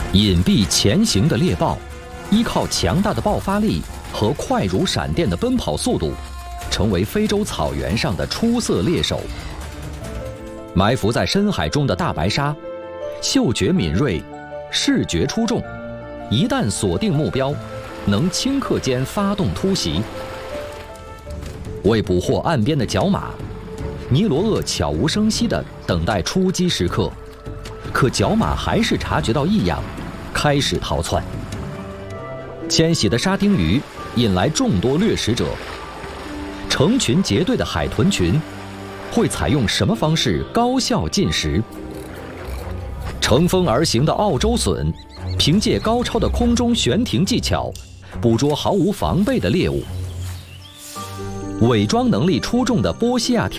隐蔽前行的猎豹，依靠强大的爆发力和快如闪电的奔跑速度，成为非洲草原上的出色猎手。埋伏在深海中的大白鲨，嗅觉敏锐，视觉出众，一旦锁定目标，能顷刻间发动突袭。为捕获岸边的角马，尼罗鳄悄无声息地等待出击时刻，可角马还是察觉到异样，开始逃窜。迁徙的沙丁鱼引来众多掠食者，成群结队的海豚群会采用什么方式高效进食？乘风而行的澳洲隼，凭借高超的空中悬停技巧，捕捉毫无防备的猎物。伪装能力出众的波西亚